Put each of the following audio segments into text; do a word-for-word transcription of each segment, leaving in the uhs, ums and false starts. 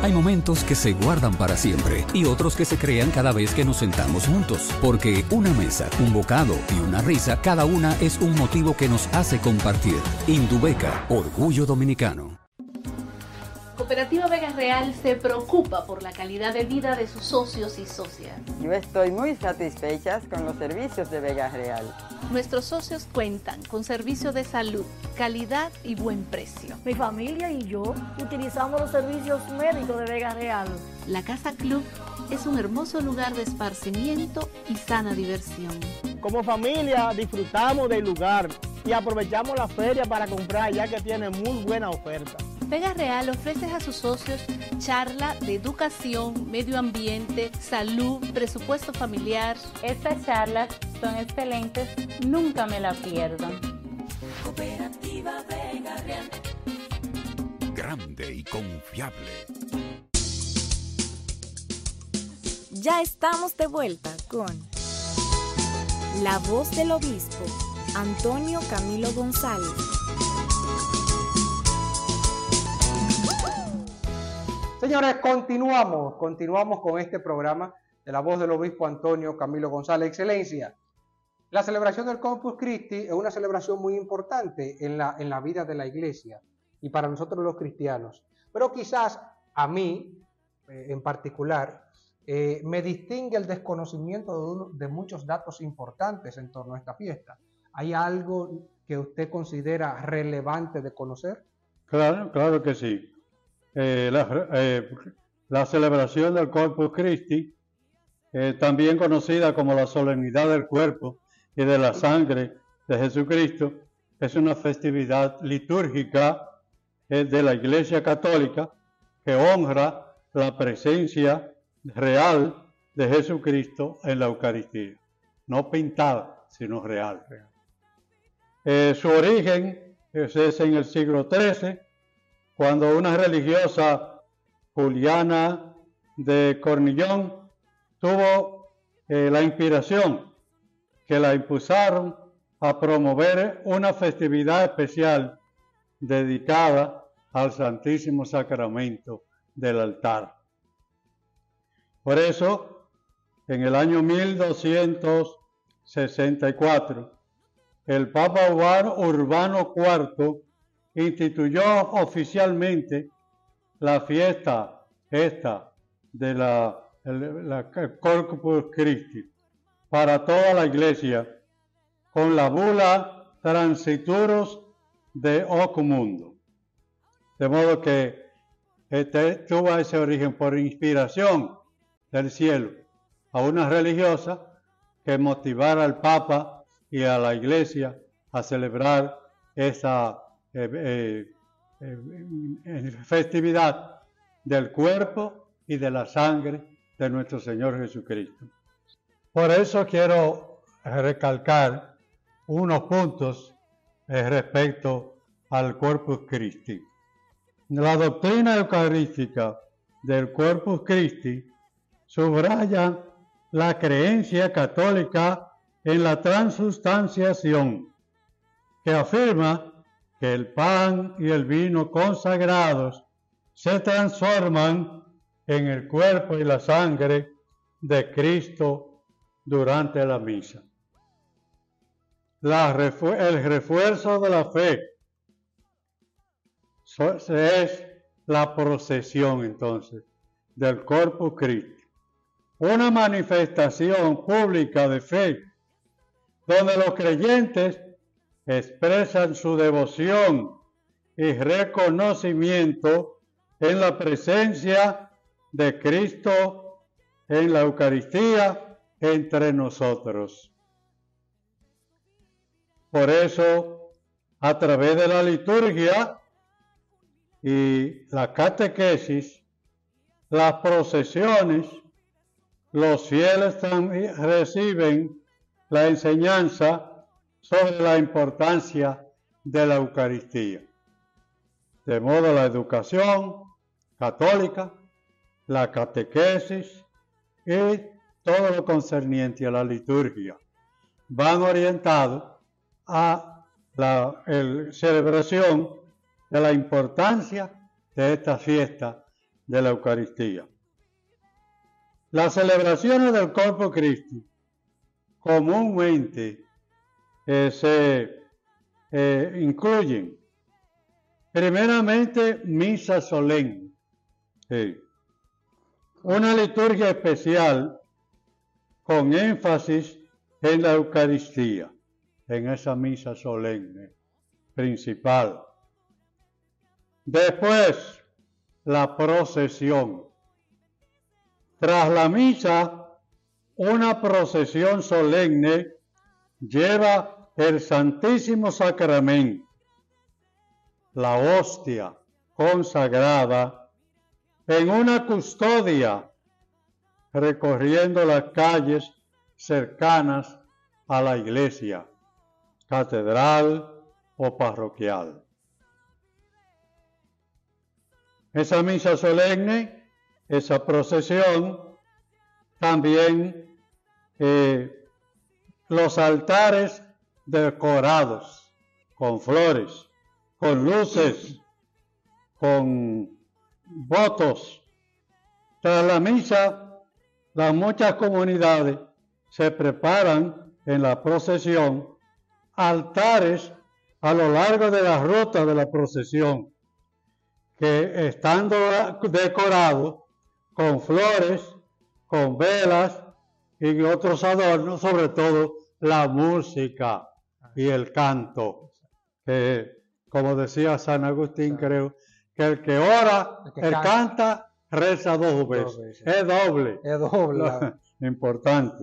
Hay momentos que se guardan para siempre y otros que se crean cada vez que nos sentamos juntos. Porque una mesa, un bocado y una risa, cada una es un motivo que nos hace compartir. Indubeca, orgullo dominicano. Cooperativa Vega Real se preocupa por la calidad de vida de sus socios y socias. Yo estoy muy satisfecha con los servicios de Vega Real. Nuestros socios cuentan con servicios de salud, calidad y buen precio. Mi familia y yo utilizamos los servicios médicos de Vega Real. La Casa Club es un hermoso lugar de esparcimiento y sana diversión. Como familia disfrutamos del lugar y aprovechamos la feria para comprar, ya que tiene muy buena oferta. Vega Real ofrece a sus socios charla de educación, medio ambiente, salud, presupuesto familiar. Estas charlas son excelentes, nunca me la pierdan. Cooperativa Vega Real. Grande y confiable. Ya estamos de vuelta con La Voz del Obispo, Antonio Camilo González. Señores, continuamos, continuamos con este programa de La Voz del Obispo Antonio Camilo González. Excelencia, la celebración del Corpus Christi es una celebración muy importante en la, en la vida de la iglesia y para nosotros los cristianos. Pero quizás a mí, eh, en particular, eh, me distingue el desconocimiento de, uno, de muchos datos importantes en torno a esta fiesta. ¿Hay algo que usted considera relevante de conocer? Claro, claro que sí. Eh, la, eh, la celebración del Corpus Christi, eh, también conocida como la solemnidad del cuerpo y de la sangre de Jesucristo, es una festividad litúrgica eh, de la Iglesia Católica que honra la presencia real de Jesucristo en la Eucaristía, no pintada, sino real. Eh, su origen es, es en el siglo trece, cuando una religiosa, Juliana de Cornillón, tuvo eh, la inspiración que la impulsaron a promover una festividad especial dedicada al Santísimo Sacramento del altar. Por eso, en el año mil doscientos sesenta y cuatro, el Papa Urbano cuarto instituyó oficialmente la fiesta esta de la, la, la Corpus Christi para toda la iglesia con la bula Transiturus de Ocumundo. De modo que este, tuvo ese origen por inspiración del cielo a una religiosa que motivara al Papa y a la iglesia a celebrar esa Eh, eh, eh, festividad del cuerpo y de la sangre de nuestro Señor Jesucristo. Por eso quiero recalcar unos puntos eh, respecto al Corpus Christi. La doctrina eucarística del Corpus Christi subraya la creencia católica en la transustanciación, que afirma que el pan y el vino consagrados se transforman en el cuerpo y la sangre de Cristo durante la misa. La refu- el refuerzo de la fe so- es la procesión entonces del Corpus Christi, una manifestación pública de fe donde los creyentes expresan su devoción y reconocimiento en la presencia de Cristo en la Eucaristía entre nosotros. Por eso, a través de la liturgia y la catequesis, las procesiones, los fieles también reciben la enseñanza sobre la importancia de la Eucaristía. De modo, la educación católica, la catequesis y todo lo concerniente a la liturgia van orientados a la el, celebración de la importancia de esta fiesta de la Eucaristía. Las celebraciones del Corpus Christi comúnmente eh, se eh, incluyen primeramente misa solemne, sí, una liturgia especial con énfasis en la Eucaristía, en esa misa solemne principal. Después, la procesión. Tras la misa, una procesión solemne lleva el Santísimo Sacramento, la hostia consagrada, en una custodia, recorriendo las calles cercanas a la iglesia, catedral o parroquial. Esa misa solemne, esa procesión, también eh, los altares decorados con flores, con luces, con votos. Tras la misa, las muchas comunidades se preparan en la procesión altares a lo largo de la ruta de la procesión, que estando decorados con flores, con velas y otros adornos, sobre todo la música y el canto, que como decía San Agustín, creo que el que ora, el, que el canta, canta, reza dos veces. veces. Es doble. Es doble. Lo, importante.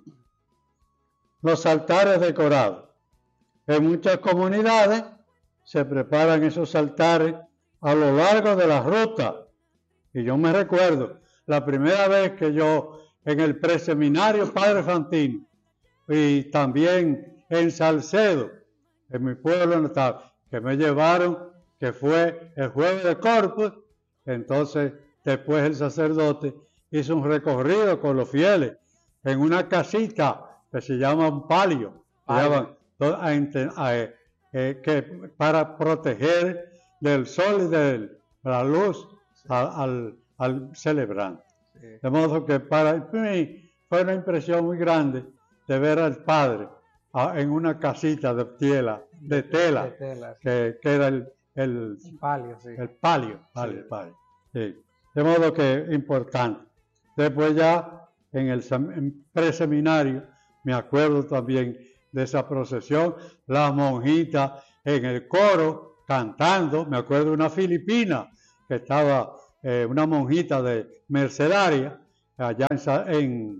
Los altares decorados. En muchas comunidades se preparan esos altares a lo largo de la ruta. Y yo me recuerdo la primera vez que yo en el preseminario Padre Fantino y también en Salcedo, en mi pueblo natal, que me llevaron, que fue el jueves de Corpus, entonces después el sacerdote hizo un recorrido con los fieles en una casita que se llama un palio, llaman, a, a, a, eh, que para proteger del sol y de la luz a, al, al celebrante. Sí. De modo que para mí fue una impresión muy grande de ver al Padre a, en una casita de tela, de tela, de tela sí. que, que era el, el, el palio. Sí. El palio, palio, sí. palio sí. De modo que importante. Después ya en el en preseminario me acuerdo también de esa procesión, las monjitas en el coro cantando. Me acuerdo de una filipina que estaba, eh, una monjita de mercedaria, allá en,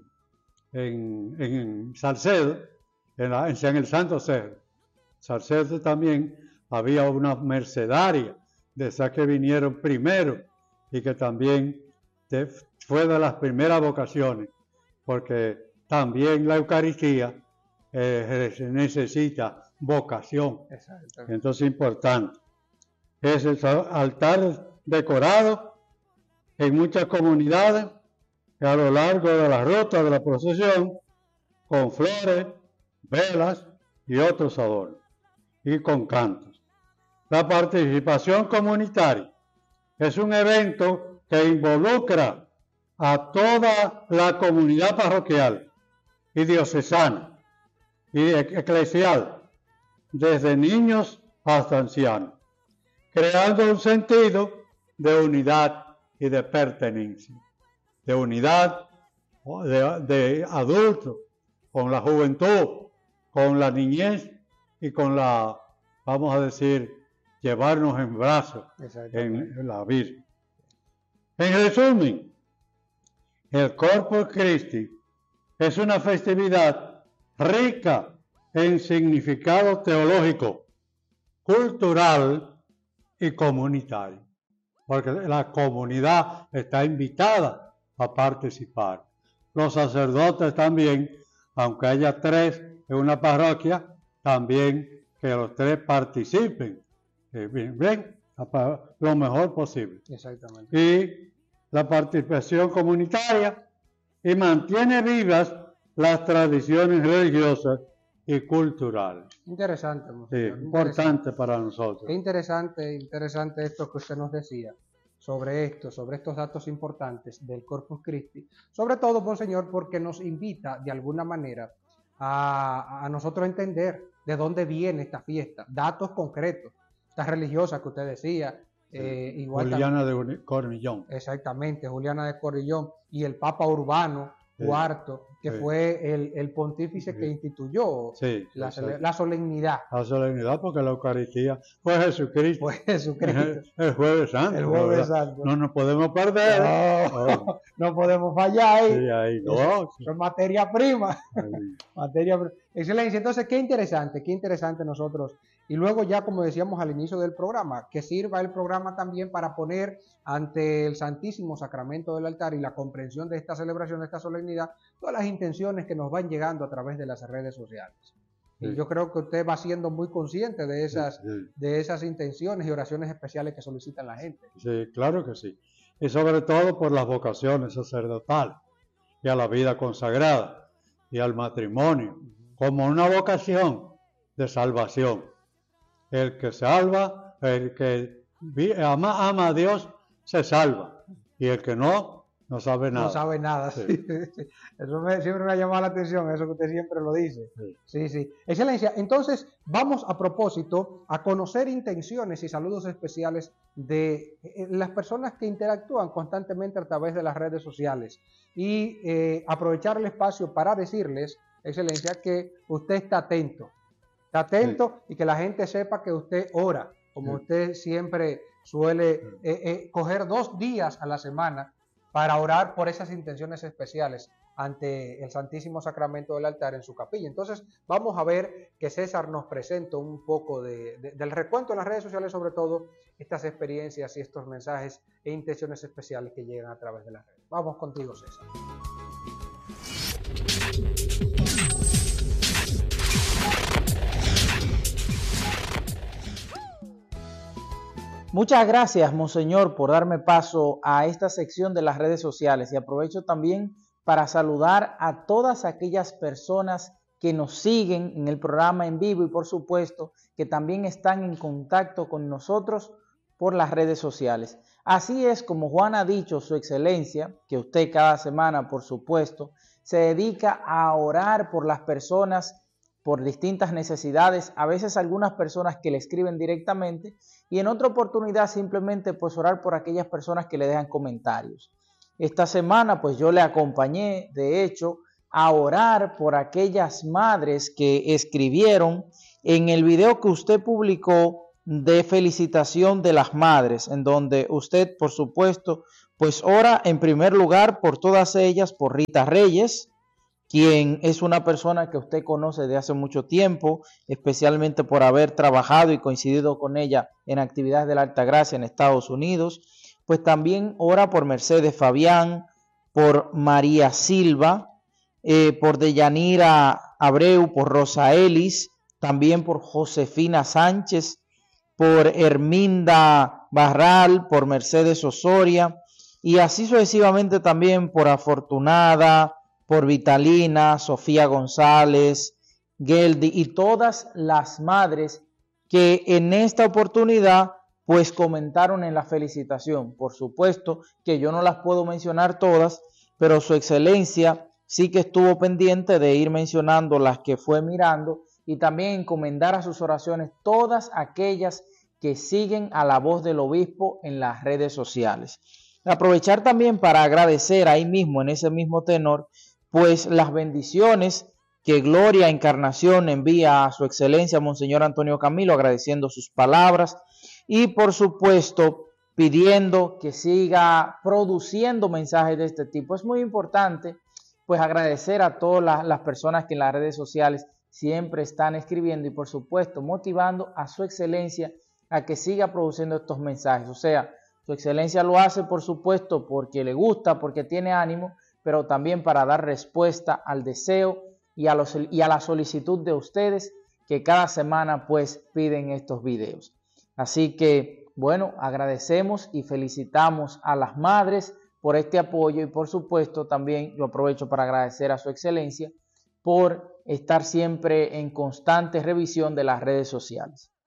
en, en, en Salcedo, en, la, en el Santo Cerro. Salcedo también había una mercedaria, de esas que vinieron primero y que también de, fue de las primeras vocaciones, porque también la Eucaristía eh, necesita vocación. Exacto. Entonces es importante. Es el altar decorado en muchas comunidades a lo largo de la ruta de la procesión, con flores, velas y otros adornos, y con cantos. La participación comunitaria es un evento que involucra a toda la comunidad parroquial y diocesana y eclesial, desde niños hasta ancianos, creando un sentido de unidad y de pertenencia, de unidad de, de adultos con la juventud, con la niñez y con la, vamos a decir, llevarnos en brazos en la Virgen. En resumen, el Corpus Christi es una festividad rica en significado teológico, cultural y comunitario, porque la comunidad está invitada a participar. Los sacerdotes también, aunque haya tres en una parroquia, también que los tres participen, eh, bien, bien, lo mejor posible. Exactamente. Y la participación comunitaria y mantiene vivas las tradiciones religiosas y culturales. Interesante. Sí, importante para nosotros. Es interesante, interesante esto que usted nos decía sobre esto, sobre estos datos importantes del Corpus Christi, sobre todo, Monseñor, porque nos invita de alguna manera a, a nosotros entender de dónde viene esta fiesta, datos concretos, esta religiosa que usted decía, eh, igual Juliana también, de Cornillón. Exactamente, Juliana de Cornillón, y el Papa Urbano Sí. cuarto, que Sí. fue el, el pontífice Sí. que instituyó Sí, la, exacto. la solemnidad. La solemnidad, porque la Eucaristía fue Jesucristo. Fue Jesucristo. El, el Jueves Santo. El Jueves ¿verdad? Santo. No nos podemos perder. No, Oh, no podemos fallar ahí. sí, ahí no. Eso es materia prima. Ahí. Materia prim- Excelencia. Entonces, qué interesante, qué interesante nosotros. Y luego ya, como decíamos al inicio del programa, que sirva el programa también para poner ante el Santísimo Sacramento del altar y la comprensión de esta celebración, de esta solemnidad, todas las intenciones que nos van llegando a través de las redes sociales. Y Sí. yo creo que usted va siendo muy consciente de esas, Sí, de esas intenciones y oraciones especiales que solicitan la gente. sí, claro que sí. Y sobre todo por las vocaciones sacerdotales y a la vida consagrada y al matrimonio, como una vocación de salvación. El que salva, el que vi- ama, ama a Dios, se salva. Y el que no, no sabe nada. No sabe nada. Sí. Sí. Eso me- siempre me ha llamado la atención, eso que usted siempre lo dice. Sí. Sí, sí. Excelencia, entonces vamos a propósito a conocer intenciones y saludos especiales de eh, las personas que interactúan constantemente a través de las redes sociales y eh, aprovechar el espacio para decirles, Excelencia, que usted está atento. Está atento y que la gente sepa que usted ora, como Sí. usted siempre suele eh, eh, coger dos días a la semana para orar por esas intenciones especiales ante el Santísimo Sacramento del altar en su capilla. Entonces vamos a ver que César nos presenta un poco de, de, del recuento en las redes sociales, sobre todo estas experiencias y estos mensajes e intenciones especiales que llegan a través de las redes. Vamos contigo, César. Muchas gracias, Monseñor, por darme paso a esta sección de las redes sociales y aprovecho también para saludar a todas aquellas personas que nos siguen en el programa en vivo y por supuesto que también están en contacto con nosotros por las redes sociales. Así es como Juan ha dicho, Su Excelencia, que usted cada semana, por supuesto, se dedica a orar por las personas por distintas necesidades, a veces algunas personas que le escriben directamente y en otra oportunidad simplemente pues orar por aquellas personas que le dejan comentarios. Esta semana pues yo le acompañé de hecho a orar por aquellas madres que escribieron en el video que usted publicó de felicitación de las madres, en donde usted por supuesto pues ora en primer lugar por todas ellas, por Rita Reyes, quien es una persona que usted conoce de hace mucho tiempo, especialmente por haber trabajado y coincidido con ella en actividades de la Altagracia en Estados Unidos. Pues también ora por Mercedes Fabián, por María Silva, eh, por Deyanira Abreu, por Rosa Ellis, también por Josefina Sánchez, por Herminda Barral, por Mercedes Osoria, y así sucesivamente también por Afortunada, por Vitalina, Sofía González, Geldi y todas las madres que en esta oportunidad pues comentaron en la felicitación. Por supuesto que yo no las puedo mencionar todas, pero Su Excelencia sí que estuvo pendiente de ir mencionando las que fue mirando y también encomendar a sus oraciones todas aquellas que siguen a la voz del obispo en las redes sociales. Aprovechar también para agradecer ahí mismo, en ese mismo tenor, pues las bendiciones que Gloria Encarnación envía a Su Excelencia Monseñor Antonio Camilo, agradeciendo sus palabras y por supuesto pidiendo que siga produciendo mensajes de este tipo. Es muy importante pues agradecer a todas las, las personas que en las redes sociales siempre están escribiendo y por supuesto motivando a Su Excelencia a que siga produciendo estos mensajes. O sea, Su Excelencia lo hace por supuesto porque le gusta, porque tiene ánimo, pero también para dar respuesta al deseo y a, los, y a la solicitud de ustedes que cada semana pues piden estos videos. Así que, bueno, agradecemos y felicitamos a las madres por este apoyo y por supuesto también yo aprovecho para agradecer a Su Excelencia por estar siempre en constante revisión de las redes sociales.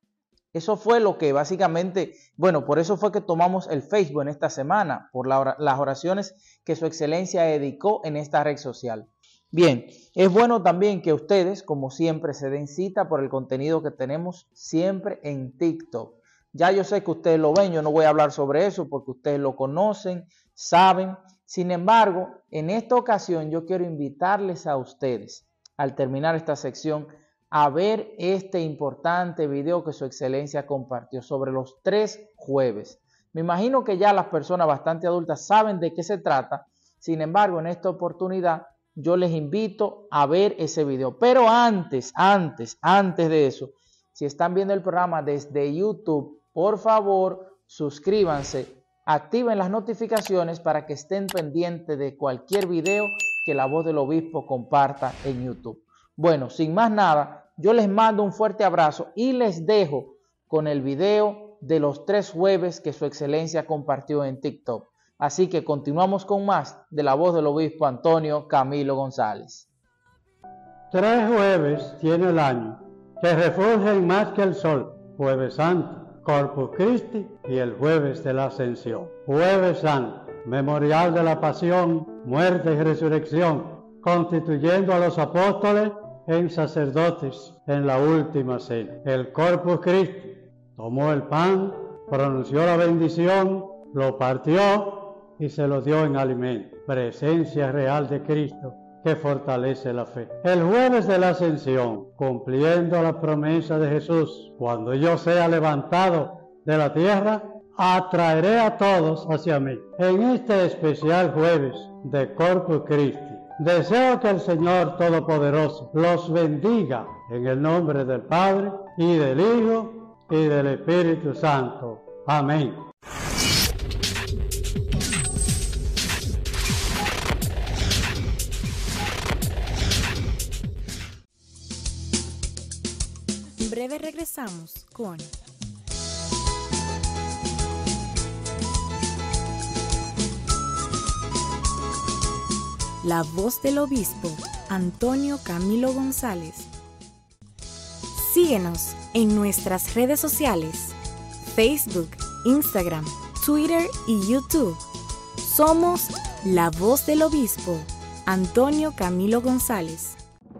Eso fue lo que básicamente, bueno, por eso fue que tomamos el Facebook en esta semana, por la, las oraciones que su excelencia dedicó en esta red social. Bien, es bueno también que ustedes, como siempre, se den cita por el contenido que tenemos siempre en TikTok. Ya yo sé que ustedes lo ven, yo no voy a hablar sobre eso porque ustedes lo conocen, saben. Sin embargo, en esta ocasión yo quiero invitarles a ustedes, al terminar esta sección, a ver este importante video que su excelencia compartió sobre los tres jueves. Me imagino que ya las personas bastante adultas saben de qué se trata. Sin embargo, en esta oportunidad yo les invito a ver ese video. Pero antes, antes, antes de eso, si están viendo el programa desde YouTube, por favor, suscríbanse, activen las notificaciones para que estén pendientes de cualquier video que La Voz del Obispo comparta en YouTube. Bueno, sin más nada, yo les mando un fuerte abrazo y les dejo con el video de los tres jueves que su excelencia compartió en TikTok. Así que continuamos con más de La Voz del Obispo Antonio Camilo González. Tres jueves tiene el año, que refulgen más que el sol: Jueves Santo, Corpus Christi, y el Jueves de la Ascensión. Jueves Santo, memorial de la pasión, muerte y resurrección, constituyendo a los apóstoles en sacerdotes en la última cena. El Corpus Christi tomó el pan, pronunció la bendición, lo partió y se lo dio en alimento. Presencia real de Cristo que fortalece la fe. El Jueves de la Ascensión, cumpliendo la promesa de Jesús: cuando yo sea levantado de la tierra, atraeré a todos hacia mí. En este especial Jueves de Corpus Christi, deseo que el Señor Todopoderoso los bendiga en el nombre del Padre, y del Hijo, y del Espíritu Santo. Amén. En breve regresamos con La Voz del Obispo Antonio Camilo González. Síguenos en nuestras redes sociales: Facebook, Instagram, Twitter y YouTube. Somos La Voz del Obispo Antonio Camilo González.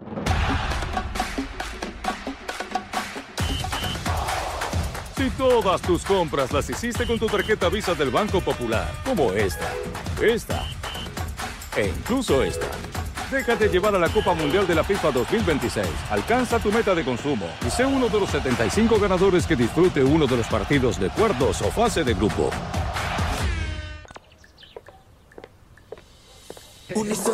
Si todas tus compras las hiciste con tu tarjeta Visa del Banco Popular, como esta, esta e incluso esta, déjate llevar a la Copa Mundial de la FIFA dos mil veintiséis. Alcanza tu meta de consumo y sé uno de los setenta y cinco ganadores que disfrute uno de los partidos de cuartos o fase de grupo.